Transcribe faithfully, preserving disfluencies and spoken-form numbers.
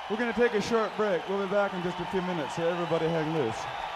We're going to take a short break. We'll be back in just a few minutes, so everybody hang loose.